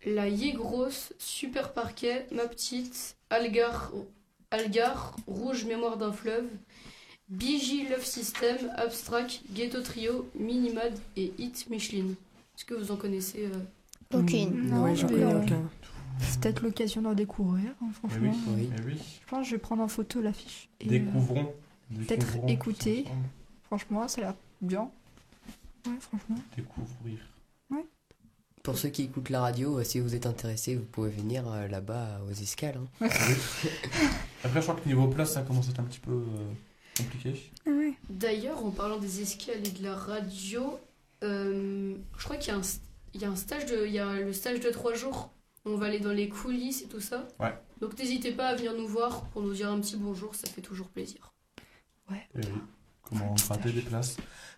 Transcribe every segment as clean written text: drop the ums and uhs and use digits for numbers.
la Yegros, Super Parquet, Ma Petite, Algar, Rouge Mémoire d'un fleuve, BJ Love System, Abstract, Ghetto Trio, Minimad et Hit Michelin. Est-ce que vous en connaissez Aucune. Non, Ouais, j'en connais aucun. C'est peut-être l'occasion d'en découvrir, hein, franchement. Oui. Mais oui. Je pense que je vais prendre en photo l'affiche. Et, Découvrons. peut-être écouter. ensemble. franchement, ça a l'air bien. Ouais, franchement. Découvrir. Pour ceux qui écoutent la radio, si vous êtes intéressés, vous pouvez venir là-bas aux escales. Hein. Après, je crois que niveau place, ça commence à être un petit peu compliqué. Ouais. D'ailleurs, en parlant des escales et de la radio, je crois qu'il y a le stage de 3 jours. On va aller dans les coulisses et tout ça. Ouais. Donc n'hésitez pas à venir nous voir pour nous dire un petit bonjour, ça fait toujours plaisir. Et oui. Comment rater des places.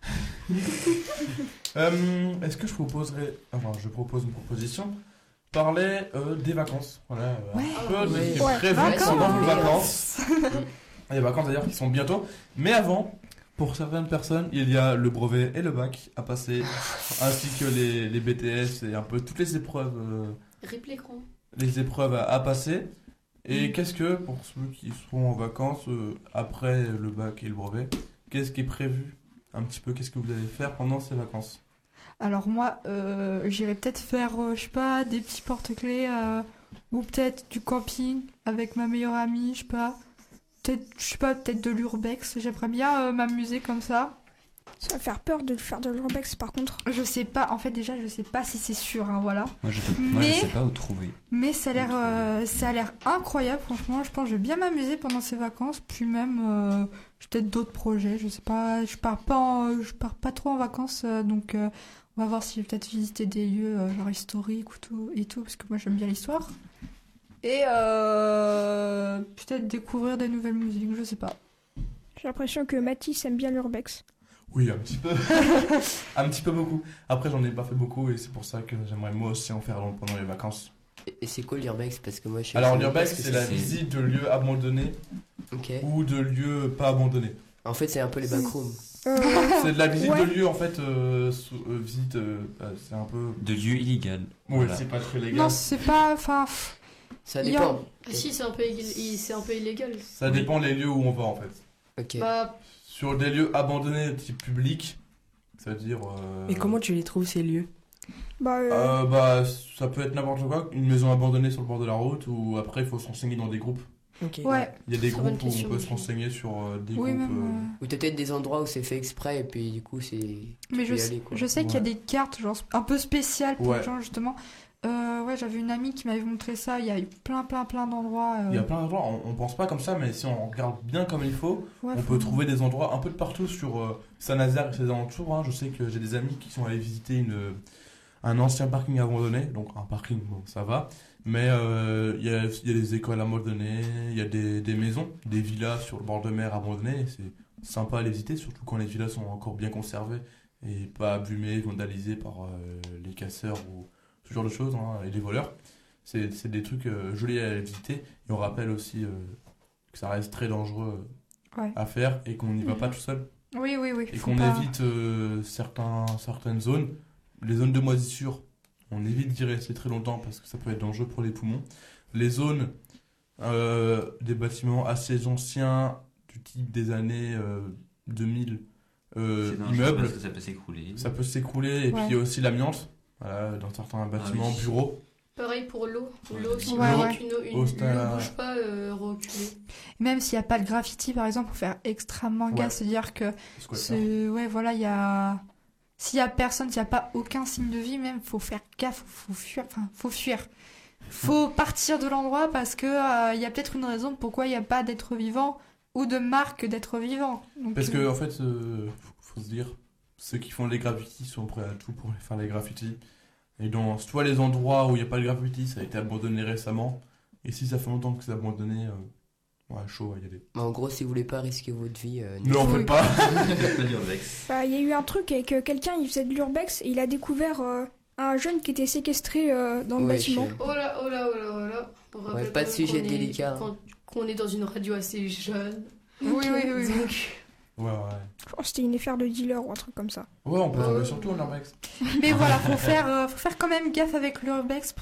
Est-ce que je propose une proposition. Parler des vacances. Voilà, un peu de ce qui est Ouais. prévu Vacances. pendant vos vacances. Les vacances d'ailleurs qui sont bientôt. Mais avant, pour certaines personnes, il y a le brevet et le bac à passer, ainsi que les BTS et un peu toutes les épreuves, Rip l'écran. à passer. Et qu'est-ce que, pour ceux qui seront en vacances après le bac et le brevet, qu'est-ce qui est prévu un petit peu, qu'est-ce que vous allez faire pendant ces vacances? Alors moi, j'irais peut-être faire, je sais pas, des petits porte-clés ou peut-être du camping avec ma meilleure amie, je sais pas. Peut-être de l'urbex. J'aimerais bien m'amuser comme ça. Ça va faire peur de faire de l'urbex par contre. Je sais pas, en fait déjà je sais pas si c'est sûr, hein, voilà. Moi, je Mais- sais pas où trouver. Mais ça a l'air incroyable, franchement. Je pense que je vais bien m'amuser pendant ces vacances. Puis même, j'ai peut-être d'autres projets. Je sais pas, je pars pas trop en vacances, donc on va voir si je vais peut-être visiter des lieux genre historiques ou tout et tout, parce que moi j'aime bien l'histoire. Et peut-être découvrir des nouvelles musiques, je sais pas. J'ai l'impression que Mathis aime bien l'urbex. Oui, un petit peu. Un petit peu beaucoup. Après, j'en ai pas fait beaucoup et c'est pour ça que j'aimerais moi aussi en faire pendant les vacances. Et c'est quoi l'urbex? Parce que moi, je sais Alors, pas l'urbex, ce que c'est la visite de lieux abandonnés Ok. ou de lieux pas abandonnés. En fait, c'est un peu les backrooms. C'est de la visite Ouais. de lieux, en fait, visite, c'est un peu... De lieux illégaux. Ouais, Voilà. c'est pas très légal. Non, c'est pas. Enfin, Ça Il y a- dépend. Ah si, c'est un peu illégal. Ça dépend les lieux où on va, en fait. Ok. Bah, Sur des lieux abandonnés type public, ça veut dire... Et comment tu les trouves ces lieux? Bah, ça peut être n'importe quoi, une maison abandonnée sur le bord de la route, ou après il faut se renseigner dans des groupes. Ok. ouais. Il y a des Très bonne groupes où on question, peut se aussi. renseigner sur des Oui, groupes... même. Ou peut-être des endroits où c'est fait exprès et puis du coup, c'est. Mais tu peux y aller, quoi. je sais qu'il y a Ouais. des cartes genre un peu spéciales pour Ouais. les gens justement. Ouais, j'avais une amie qui m'avait montré ça. Il y a eu plein d'endroits. Il y a plein d'endroits, on pense pas comme ça, mais si on regarde bien comme il faut, Ouais, on faut- peut trouver des endroits un peu de partout sur Saint-Nazaire et ses alentours. Hein. Je sais que j'ai des amis qui sont allés visiter un ancien parking abandonné, donc un parking, bon, ça va. Mais il y a des écoles abandonnées, il y a des maisons, des villas sur le bord de mer abandonnées. Et c'est sympa à les visiter, surtout quand les villas sont encore bien conservées et pas abîmées, vandalisées par les casseurs ou ce genre de choses, hein, et les voleurs. C'est des trucs jolis à visiter. Et on rappelle aussi que ça reste très dangereux Ouais. à faire et qu'on n'y va pas tout seul. Oui. Et faut qu'on pas- évite certaines zones. Les zones de moisissure, on évite d'y rester très longtemps parce que ça peut être dangereux pour les poumons. Les zones des bâtiments assez anciens, du type des années 2000, C'est dangereux immeubles, parce que ça peut s'écrouler. ça peut s'écouler. Et puis Ouais. il y a aussi l'amiante, voilà, dans certains bâtiments, oui. bureaux. pareil pour l'eau. L'eau, si Ouais, vous voyez ouais. qu'une eau Oh, c'est un- ne bouge pas, reculez. Même s'il n'y a pas de graffiti, par exemple, faut faire extrêmement Ouais. gaffe. C'est-à-dire que C'est quoi ça ouais, voilà, il y a. S'il y a personne, s'il n'y a pas aucun signe de vie, même, faut faire gaffe, faut fuir. Enfin, faut fuir. Faut partir de l'endroit parce que il y a peut-être une raison pourquoi il n'y a pas d'être vivant ou de marque d'être vivant. Donc, Parce que en fait, faut se dire, ceux qui font les graffitis sont prêts à tout pour faire les graffitis. Et dans soit les endroits où il n'y a pas de graffiti, ça a été abandonné récemment. Et si ça fait longtemps que c'est abandonné, ouais, chaud à y aller. En gros, si vous voulez pas risquer votre vie, Ne l'en Oui. faites pas. Pas d'urbex. bah, il y a eu un truc avec quelqu'un, il faisait de l'urbex et il a découvert un jeune qui était séquestré dans le Ouais, bâtiment. je- Oh là, oh là, oh là, oh là. On Ouais, rappelle pas de quand même sujet qu'on est- délicat. Qu'on est dans une radio assez jeune. Oui. Donc, Ouais, ouais. Je pense que c'était une affaire de dealer ou un truc comme ça. Ouais, on peut tomber sur tout en urbex. Mais voilà, faut faire quand même gaffe avec l'urbex